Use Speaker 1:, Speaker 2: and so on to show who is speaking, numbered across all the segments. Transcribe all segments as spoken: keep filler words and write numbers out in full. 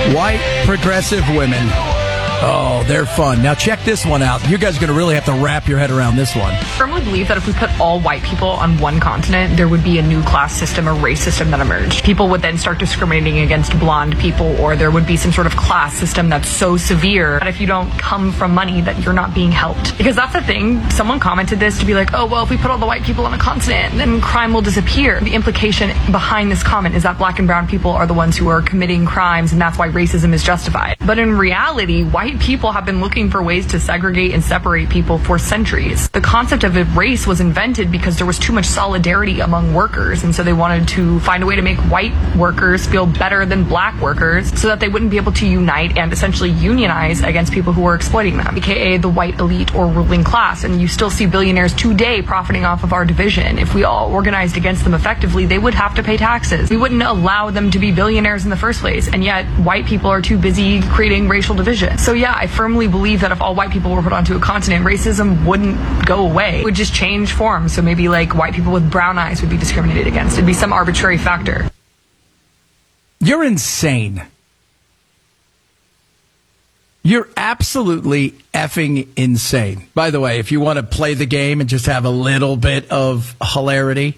Speaker 1: White progressive women. Oh, they're fun. Now check this one out. You guys are going to really have to wrap your head around this one.
Speaker 2: I firmly believe that if we put all white people on one continent, there would be a new class system, a race system that emerged. People would then start discriminating against blonde people, or there would be some sort of class system that's so severe that if you don't come from money, that you're not being helped. Because that's the thing. Someone commented this to be like, oh, well, if we put all the white people on a continent, then crime will disappear. The implication behind this comment is that black and brown people are the ones who are committing crimes, and that's why racism is justified. But in reality, white people have been looking for ways to segregate and separate people for centuries. The concept of a race was invented because there was too much solidarity among workers, and so they wanted to find a way to make white workers feel better than black workers so that they wouldn't be able to unite and essentially unionize against people who were exploiting them, aka the white elite or ruling class. And you still see billionaires today profiting off of our division. If we all organized against them effectively, they would have to pay taxes. We wouldn't allow them to be billionaires in the first place, and yet white people are too busy creating racial division. So yeah, I firmly believe that if all white people were put onto a continent, racism wouldn't go away. It would just change form. So maybe like white people with brown eyes would be discriminated against. It'd be some arbitrary factor.
Speaker 1: You're insane. You're absolutely effing insane. By the way, if you want to play the game and just have a little bit of hilarity,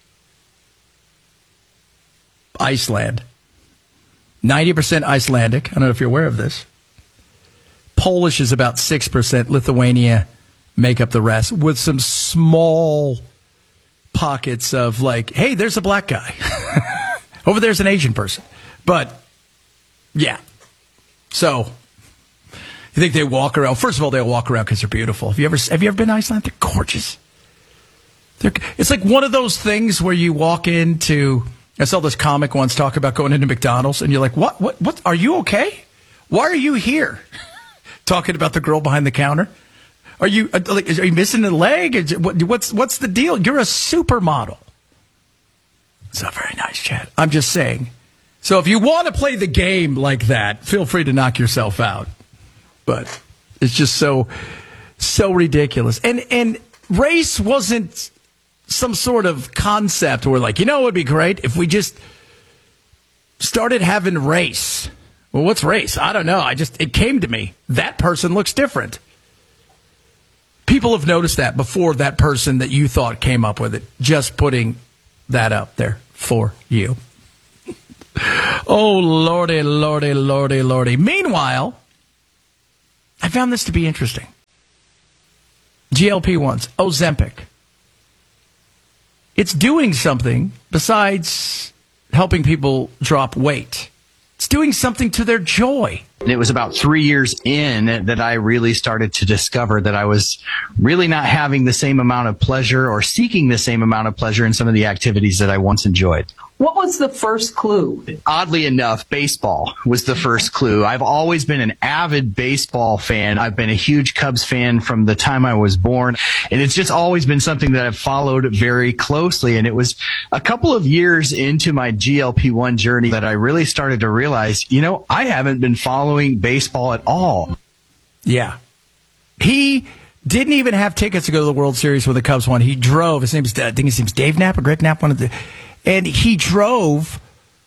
Speaker 1: Iceland. ninety percent Icelandic. I don't know if you're aware of this. Polish is about six percent. Lithuania make up the rest with some small pockets of like, hey, there's a black guy. Over there's an Asian person. But, yeah. So, you think they walk around? First of all, they'll walk around because they're beautiful. Have you ever have you ever been to Iceland? They're gorgeous. They're, it's like one of those things where you walk into, I saw this comic once talk about going into McDonald's, and you're like, what? What? What? Are you okay? Why are you here? Talking about the girl behind the counter. Are you like? Are you missing a leg? What's what's the deal? You're a supermodel. It's not very nice, Chad. I'm just saying. So if you want to play the game like that, feel free to knock yourself out. But it's just so so ridiculous. And and race wasn't some sort of concept where like, you know, it would be great if we just started having race. Well, what's race? I don't know. I just, it came to me. That person looks different. People have noticed that before that person that you thought came up with it. Just putting that up there for you. Oh, lordy, lordy, lordy, lordy. Meanwhile, I found this to be interesting. G L P ones, Ozempic. It's doing something besides helping people drop weight. It's doing something to their joy.
Speaker 3: It was about three years in that I really started to discover that I was really not having the same amount of pleasure or seeking the same amount of pleasure in some of the activities that I once enjoyed.
Speaker 4: What was the first clue?
Speaker 3: Oddly enough, baseball was the first clue. I've always been an avid baseball fan. I've been a huge Cubs fan from the time I was born. And it's just always been something that I've followed very closely. And it was a couple of years into my G L P one journey that I really started to realize, you know, I haven't been following baseball at all.
Speaker 1: Yeah. He didn't even have tickets to go to the World Series when the Cubs won. He drove. His name's, I think his name's Dave Knapp or Greg Knapp, one of the... And he drove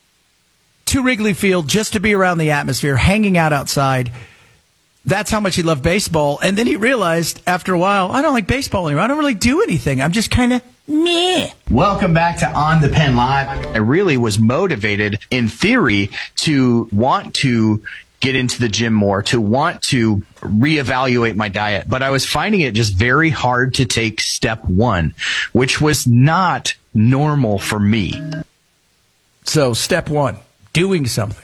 Speaker 1: to Wrigley Field just to be around the atmosphere, hanging out outside. That's how much he loved baseball. And then he realized after a while, I don't like baseball anymore. I don't really do anything. I'm just kind of meh.
Speaker 3: Welcome back to On the Pen Live. I really was motivated, in theory, to want to get into the gym more, to want to reevaluate my diet. But I was finding it just very hard to take step one, which was not normal for me.
Speaker 1: So step one, doing something.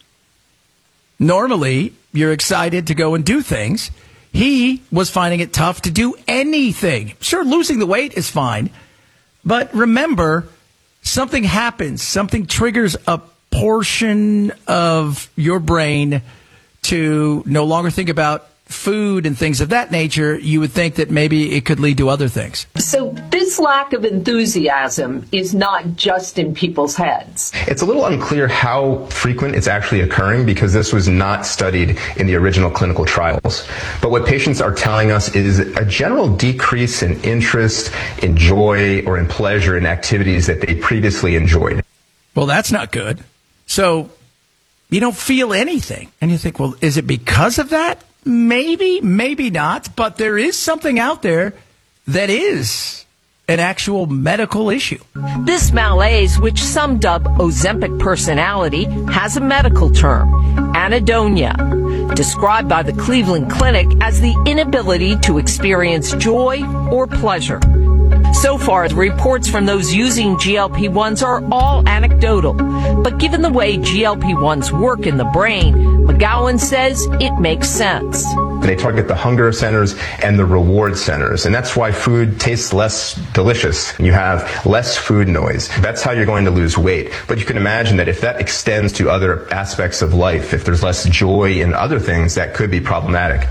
Speaker 1: Normally, you're excited to go and do things. He was finding it tough to do anything. Sure, losing the weight is fine. But remember, something happens. Something triggers a portion of your brain to no longer think about food and things of that nature. You would think that maybe it could lead to other things.
Speaker 4: So this lack of enthusiasm is not just in people's heads.
Speaker 5: It's a little unclear how frequent it's actually occurring because this was not studied in the original clinical trials. But what patients are telling us is a general decrease in interest, in joy, or in pleasure in activities that they previously enjoyed.
Speaker 1: Well, that's not good. So you don't feel anything. And you think, well, is it because of that? Maybe, maybe not. But there is something out there that is an actual medical issue.
Speaker 6: This malaise, which some dub Ozempic personality, has a medical term, anhedonia, described by the Cleveland Clinic as the inability to experience joy or pleasure. So far, the reports from those using G L P ones are all anecdotal. But given the way G L P ones work in the brain, McGowan says it makes sense.
Speaker 5: They target the hunger centers and the reward centers, and that's why food tastes less delicious. You have less food noise. That's how you're going to lose weight. But you can imagine that if that extends to other aspects of life, if there's less joy in other things, that could be problematic.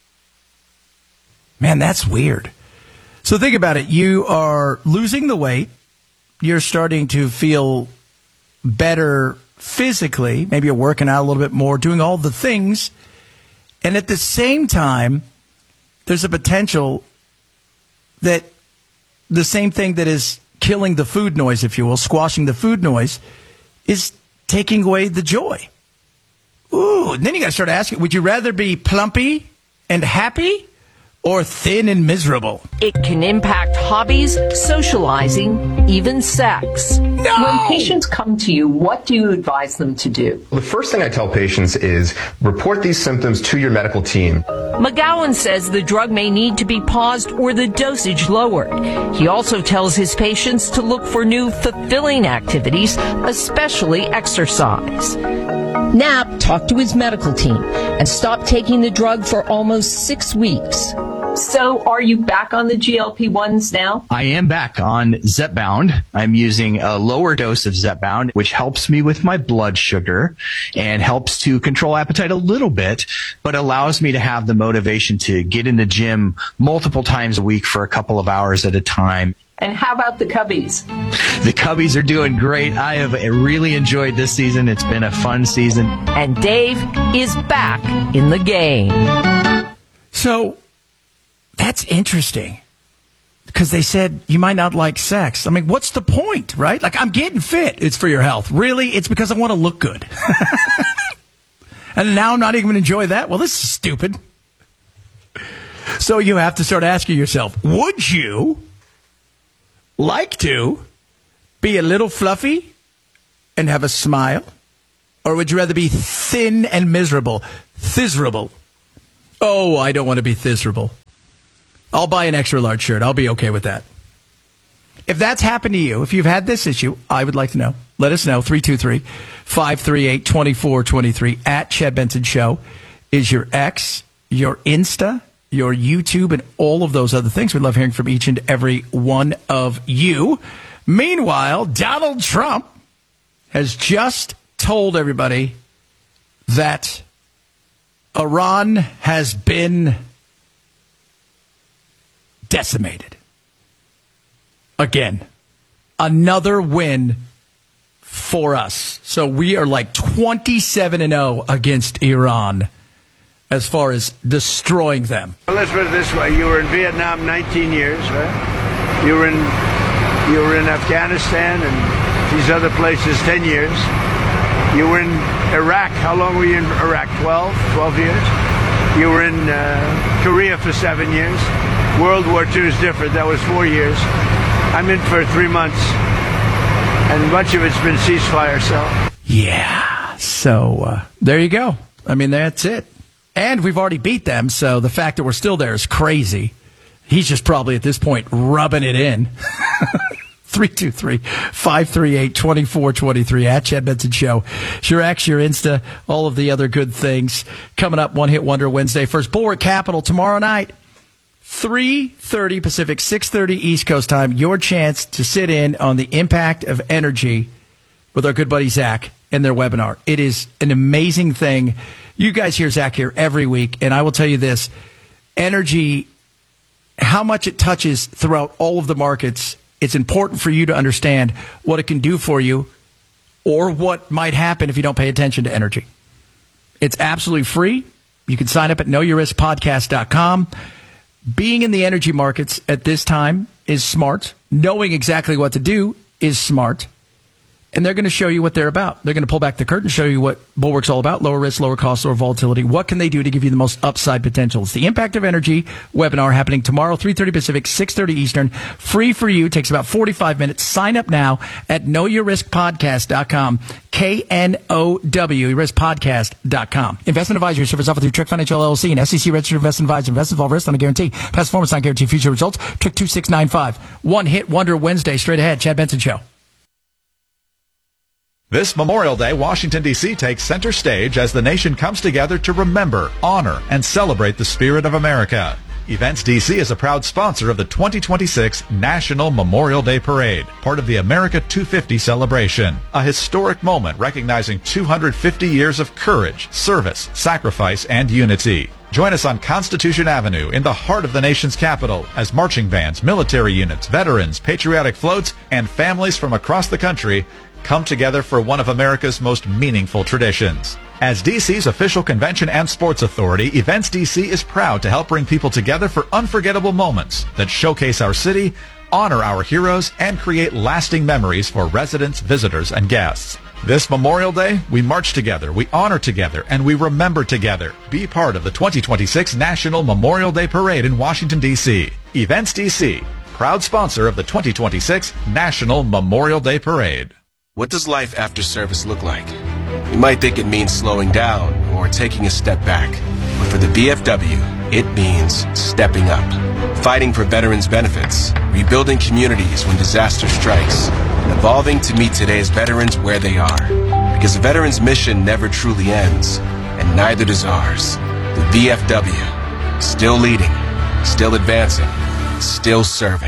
Speaker 1: Man, that's weird. So think about it. You are losing the weight. You're starting to feel better physically. Maybe you're working out a little bit more, doing all the things. And at the same time, there's a potential that the same thing that is killing the food noise, if you will, squashing the food noise, is taking away the joy. Ooh, and then you got to start asking, would you rather be plumpy and happy or thin and miserable?
Speaker 6: It can impact hobbies, socializing, even sex.
Speaker 1: No!
Speaker 4: When patients come to you, what do you advise them to do?
Speaker 5: The first thing I tell patients is report these symptoms to your medical team.
Speaker 6: McGowan says the drug may need to be paused or the dosage lowered. He also tells his patients to look for new fulfilling activities, especially exercise. Knapp talked to his medical team and stopped taking the drug for almost six weeks.
Speaker 4: So are you back on the G L P ones now?
Speaker 3: I am back on Zepbound. I'm using a lower dose of Zepbound, which helps me with my blood sugar and helps to control appetite a little bit, but allows me to have the motivation to get in the gym multiple times a week for a couple of hours at a time.
Speaker 4: And how about the Cubbies?
Speaker 3: The Cubbies are doing great. I have really enjoyed this season. It's been a fun season.
Speaker 6: And Dave is back in the game.
Speaker 1: So that's interesting because they said you might not like sex. I mean, what's the point, right? Like, I'm getting fit. It's for your health. Really? It's because I want to look good. And now I'm not even going to enjoy that? Well, this is stupid. So you have to start asking yourself, would you like to be a little fluffy and have a smile? Or would you rather be thin and miserable? Thiserable. Oh, I don't want to be thiserable. I'll buy an extra large shirt. I'll be okay with that. If that's happened to you, if you've had this issue, I would like to know. Let us know. three two three, five three eight, two four two three at Chad Benson Show is your X, your Insta, your YouTube, and all of those other things. We love hearing from each and every one of you. Meanwhile, Donald Trump has just told everybody that Iran has been decimated. Again, another win for us. So we are like twenty-seven and oh against Iran as far as destroying them.
Speaker 7: Well, let's put it this way. You were in Vietnam nineteen years, right? You were in you were in Afghanistan and these other places ten years. You were in Iraq. How long were you in Iraq? twelve, twelve years. You were in uh, Korea for seven years. World War Two is different. That was four years. I'm in for three months. And much of it's been ceasefire, so.
Speaker 1: Yeah. So uh, there you go. I mean, that's it. And we've already beat them, so the fact that we're still there is crazy. He's just probably at this point rubbing it in. three two three, five three eight, two four two three at Chad Benson Show. Your X, your Insta, all of the other good things. Coming up, One Hit Wonder Wednesday. First, Bulwark Capital tomorrow night. three thirty Pacific, six thirty East Coast time. Your chance to sit in on the impact of energy with our good buddy Zach and their webinar. It is an amazing thing. You guys hear Zach here every week, and I will tell you this. Energy, how much it touches throughout all of the markets, it's important for you to understand what it can do for you or what might happen if you don't pay attention to energy. It's absolutely free. You can sign up at know your risk podcast dot com. Being in the energy markets at this time is smart. Knowing exactly what to do is smart. and they're going to show you what they're about. They're going to pull back the curtain, show you what Bulwark's all about, lower risk, lower cost, lower volatility. What can they do to give you the most upside potential? It's the Impact of Energy webinar happening tomorrow, three thirty Pacific, six thirty Eastern. Free for you. Takes about forty-five minutes. Sign up now at know your risk podcast dot com. K N O W, risk podcast dot com. Investment advisory service offered through Trick Financial L L C, an S E C registered investment advisor. Investment involved risk on a guarantee. Past performance not guarantee future results. Trick two six nine five. One hit wonder Wednesday. Straight ahead. Chad Benson Show.
Speaker 8: This Memorial Day, Washington, D C takes center stage as the nation comes together to remember, honor, and celebrate the spirit of America. Events D C is a proud sponsor of the twenty twenty-six National Memorial Day Parade, part of the America two fifty celebration, a historic moment recognizing two hundred fifty years of courage, service, sacrifice, and unity. Join us on Constitution Avenue in the heart of the nation's capital as marching bands, military units, veterans, patriotic floats, and families from across the country come together for one of America's most meaningful traditions. As D C's official convention and sports authority, Events D C is proud to help bring people together for unforgettable moments that showcase our city, honor our heroes, and create lasting memories for residents, visitors, and guests. This Memorial Day, we march together, we honor together, and we remember together. Be part of the twenty twenty-six National Memorial Day Parade in Washington, D C. Events D C, proud sponsor of the twenty twenty-six National Memorial Day Parade.
Speaker 9: What does life after service look like? You might think it means slowing down or taking a step back. But for the V F W, it means stepping up. Fighting for veterans' benefits, rebuilding communities when disaster strikes, and evolving to meet today's veterans where they are. Because a veteran's mission never truly ends, and neither does ours. The V F W, still leading, still advancing, still serving.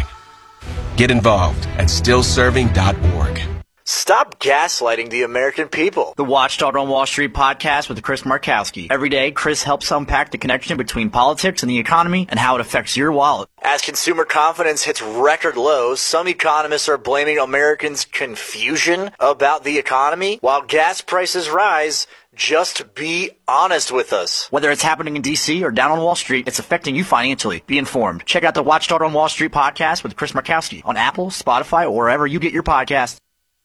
Speaker 9: Get involved at still serving dot org.
Speaker 10: Stop gaslighting the American people. The Watchdog on Wall Street podcast with Chris Markowski. Every day, Chris helps unpack the connection between politics and the economy and how it affects your wallet. As consumer confidence hits record lows, some economists are blaming Americans' confusion about the economy, while gas prices rise. Just be honest with us. Whether it's happening in D C or down on Wall Street, it's affecting you financially. Be informed. Check out the Watchdog on Wall Street podcast with Chris Markowski on Apple, Spotify, or wherever you get your podcasts.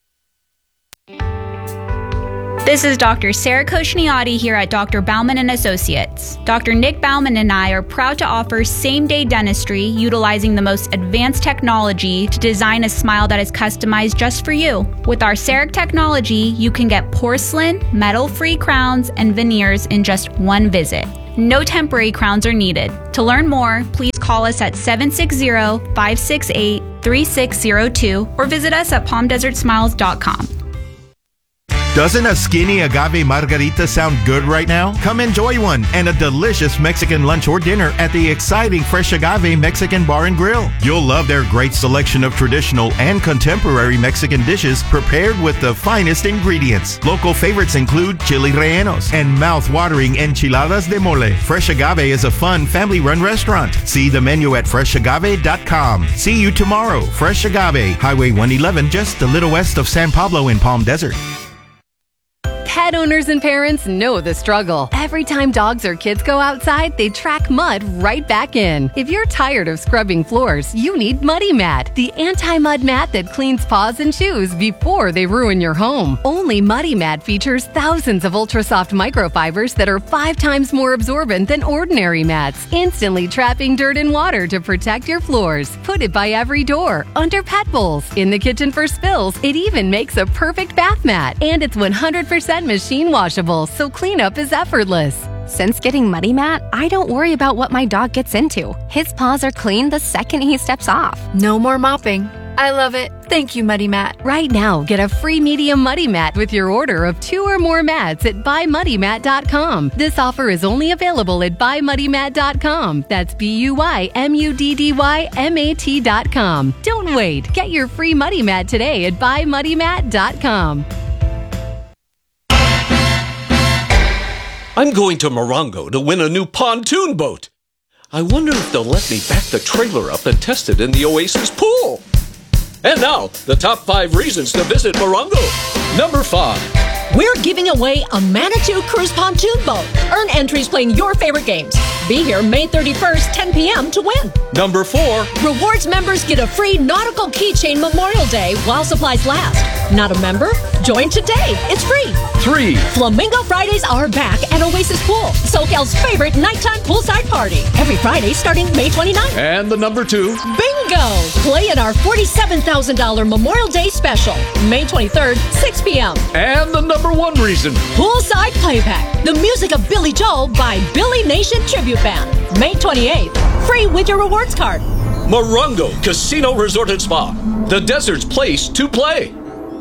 Speaker 11: This is Doctor Sarah Koshniotti here at Doctor Bauman and Associates. Doctor Nick Bauman and I are proud to offer same-day dentistry utilizing the most advanced technology to design a smile that is customized just for you. With our CEREC technology, you can get porcelain, metal-free crowns, and veneers in just one visit. No temporary crowns are needed. To learn more, please call us at seven six zero, five six eight, three six zero two or visit us at palm desert smiles dot com.
Speaker 12: Doesn't a skinny agave margarita sound good right now? Come enjoy one and a delicious Mexican lunch or dinner at the exciting Fresh Agave Mexican Bar and Grill. You'll love their great selection of traditional and contemporary Mexican dishes prepared with the finest ingredients. Local favorites include chili rellenos and mouth-watering enchiladas de mole. Fresh Agave is a fun, family-run restaurant. See the menu at fresh agave dot com. See you tomorrow. Fresh Agave, Highway one eleven, just a little west of San Pablo in Palm Desert.
Speaker 13: Pet owners and parents know the struggle. Every time dogs or kids go outside, they track mud right back in. If you're tired of scrubbing floors, you need Muddy Mat, the anti-mud mat that cleans paws and shoes before they ruin your home. Only Muddy Mat features thousands of ultra-soft microfibers that are five times more absorbent than ordinary mats, instantly trapping dirt and water to protect your floors. Put it by every door, under pet bowls, in the kitchen for spills. It even makes a perfect bath mat, and it's one hundred percent machine washable, so cleanup is effortless.
Speaker 14: Since getting Muddy Mat, I don't worry about what my dog gets into. His paws are clean the second he steps off.
Speaker 15: No more mopping. I love it. Thank you, Muddy Mat.
Speaker 13: Right now, get a free medium Muddy Mat with your order of two or more mats at buy muddy mat dot com. This offer is only available at buy muddy mat dot com. That's B U Y M U D D Y M A T dot com. Don't wait. Get your free Muddy Mat today at buy muddy mat dot com.
Speaker 16: I'm going to Morongo to win a new pontoon boat. I wonder if they'll let me back the trailer up and test it in the Oasis pool. And now, the top five reasons to visit Morongo. Number five.
Speaker 17: We're giving away a Manitou Cruise pontoon boat. Earn entries playing your favorite games. Be here May thirty-first, ten p.m. to win.
Speaker 16: Number four.
Speaker 17: Rewards members get a free nautical keychain Memorial Day while supplies last. Not a member? Join today. It's free.
Speaker 16: Three.
Speaker 17: Flamingo Fridays are back at Oasis Pool, SoCal's favorite nighttime poolside party. Every Friday starting May twenty-ninth.
Speaker 16: And the number two.
Speaker 17: Bingo! Play in our forty-seven thousand dollars Memorial Day special, May twenty-third, six p.m.
Speaker 16: And the number one reason.
Speaker 17: Poolside Playback, the music of Billy Joel by Billy Nation Tribute Band, May twenty-eighth. Free with your rewards card.
Speaker 16: Morongo Casino Resort and Spa, the desert's place to play.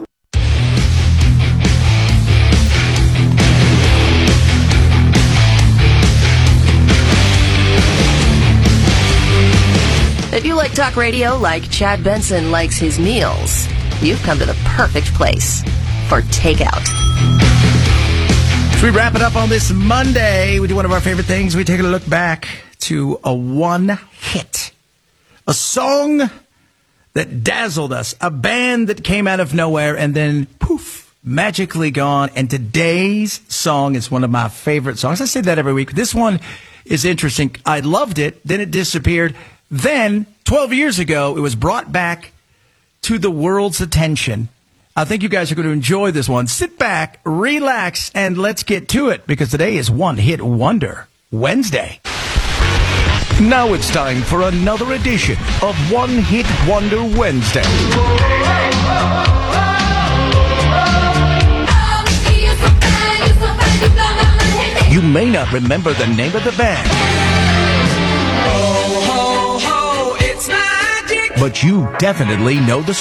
Speaker 6: If you like talk radio like Chad Benson likes his meals, you've come to the perfect place for takeout.
Speaker 1: As we wrap it up on this Monday, we do one of our favorite things. We take a look back to a one hit, a song that dazzled us, a band that came out of nowhere and then poof, magically gone. And today's song is one of my favorite songs. I say that every week. This one is interesting. I loved it. Then it disappeared. Then, twelve years ago, it was brought back to the world's attention. I think you guys are going to enjoy this one. Sit back, relax, and let's get to it, because today is One Hit Wonder Wednesday. Now it's time for another edition of One Hit Wonder Wednesday. You may not remember the name of the band, but you definitely know the